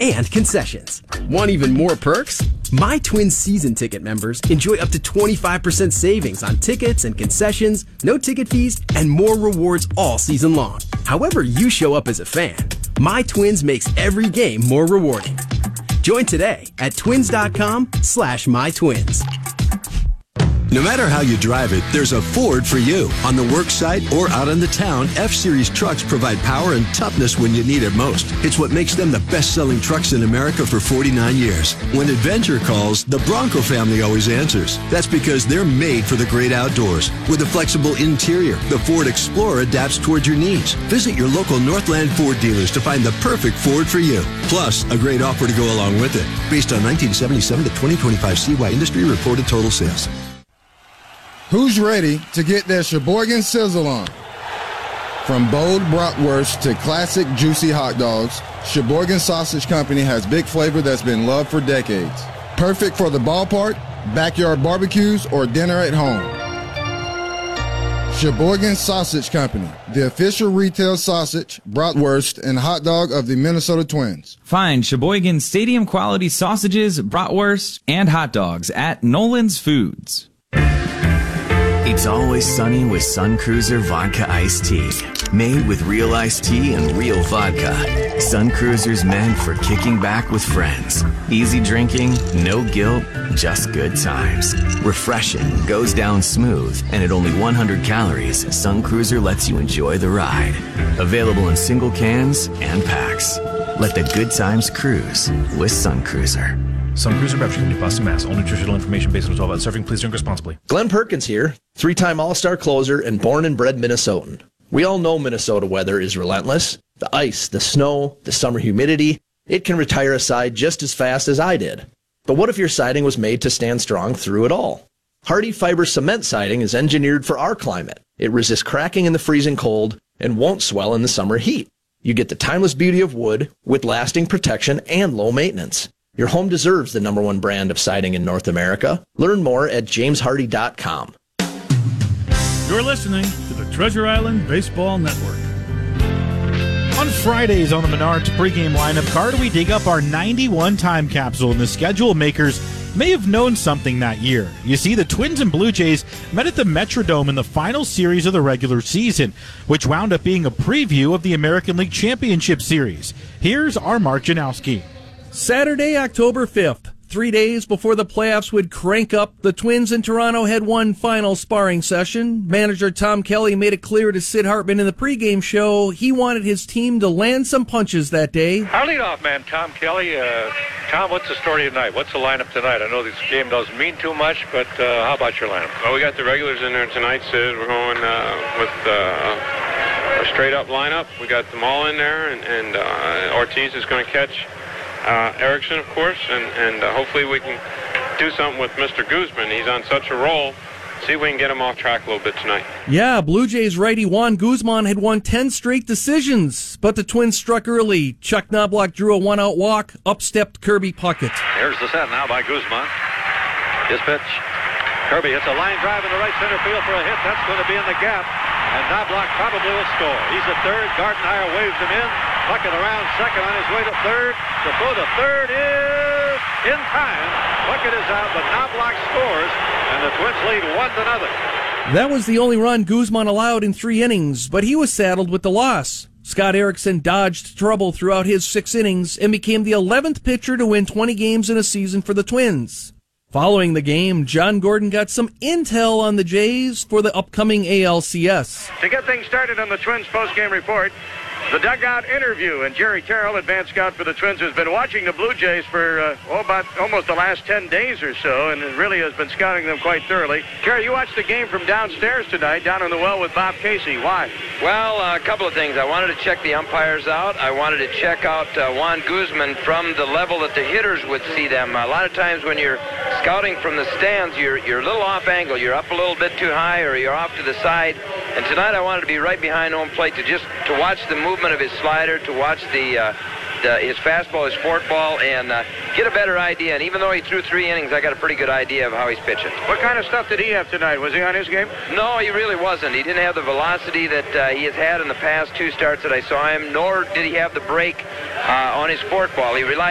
and concessions. Want even more perks? My Twins season ticket members enjoy up to 25% savings on tickets and concessions, no ticket fees, and more rewards all season long. However you show up as a fan, My Twins makes every game more rewarding. Join today at twins.com/mytwins. No matter how you drive it, there's a Ford for you. On the work site or out in the town, F-Series trucks provide power and toughness when you need it most. It's what makes them the best-selling trucks in America for 49 years. When adventure calls, the Bronco family always answers. That's because they're made for the great outdoors. With a flexible interior, the Ford Explorer adapts towards your needs. Visit your local Northland Ford dealers to find the perfect Ford for you. Plus, a great offer to go along with it. Based on 1977 to 2025 CY industry reported total sales. Who's ready to get their Sheboygan Sizzle on? From bold bratwurst to classic juicy hot dogs, Sheboygan Sausage Company has big flavor that's been loved for decades. Perfect for the ballpark, backyard barbecues, or dinner at home. Sheboygan Sausage Company, the official retail sausage, bratwurst, and hot dog of the Minnesota Twins. Find Sheboygan Stadium quality sausages, bratwurst, and hot dogs at Nolan's Foods. It's always sunny with Sun Cruiser Vodka Iced Tea. Made with real iced tea and real vodka. Sun Cruiser's meant for kicking back with friends. Easy drinking, no guilt, just good times. Refreshing, goes down smooth, and at only 100 calories, Sun Cruiser lets you enjoy the ride. Available in single cans and packs. Let the good times cruise with Sun Cruiser. Sun Cruiser Beverage Company, Boston, Mass. All nutritional information based on 12 ounce serving. Please drink responsibly. Glenn Perkins here, 3-time All-Star closer and born and bred Minnesotan. We all know Minnesota weather is relentless. The ice, the snow, the summer humidity, it can retire a side just as fast as I did. But what if your siding was made to stand strong through it all? Hardy Fiber Cement Siding is engineered for our climate. It resists cracking in the freezing cold and won't swell in the summer heat. You get the timeless beauty of wood with lasting protection and low maintenance. Your home deserves the #1 brand of siding in North America. Learn more at jameshardy.com. You're listening to the Treasure Island Baseball Network. On Fridays on the Menards pregame lineup card, we dig up our 91 time capsule, and the schedule makers may have known something that year. You see, the Twins and Blue Jays met at the Metrodome in the final series of the regular season, which wound up being a preview of the American League Championship Series. Here's our Mark Janowski. Saturday, October 5th, 3 days before the playoffs would crank up, the Twins in Toronto had one final sparring session. Manager Tom Kelly made it clear to Sid Hartman in the pregame show he wanted his team to land some punches that day. Our leadoff man, Tom Kelly. Tom, what's the story tonight? What's the lineup tonight? I know this game doesn't mean too much, but how about your lineup? Well, we got the regulars in there tonight, Sid. We're going with a straight-up lineup. We got them all in there, and Ortiz is going to catch Erickson, of course, and hopefully we can do something with Mr. Guzman. He's on such a roll. See if we can get him off track a little bit tonight. Yeah, Blue Jays righty Juan Guzman had won 10 straight decisions, but the Twins struck early. Chuck Knobloch drew a one-out walk. Up stepped Kirby Puckett. Here's the set now by Guzman. His pitch. Kirby hits a line drive in the right center field for a hit. That's going to be in the gap, and Knobloch probably will score. He's at third. Gardenhire waves him in. Puckett around second on his way to third. The throw to third is in time. Puckett is out, but Knobloch scores, and the Twins lead 1-0. That was the only run Guzman allowed in 3 innings, but he was saddled with the loss. Scott Erickson dodged trouble throughout his 6 innings and became the 11th pitcher to win 20 games in a season for the Twins. Following the game, John Gordon got some intel on the Jays for the upcoming ALCS. To get things started on the Twins postgame report, the dugout interview, and Jerry Carroll, advanced scout for the Twins, has been watching the Blue Jays for about almost the last 10 days or so, and really has been scouting them quite thoroughly. Jerry, you watched the game from downstairs tonight, down in the well with Bob Casey. Why? Well, a couple of things. I wanted to check the umpires out. I wanted to check out Juan Guzman from the level that the hitters would see them. A lot of times when you're scouting from the stands, you're a little off angle. You're up a little bit too high, or you're off to the side. And tonight I wanted to be right behind home plate to watch the movement of his slider, to watch his fastball, his forkball, and get a better idea. And even though he threw 3 innings, I got a pretty good idea of how he's pitching. What kind of stuff did he have tonight? Was he on his game? No, he really wasn't. He didn't have the velocity that he has had in the past 2 starts that I saw him, nor did he have the break on his forkball. He relied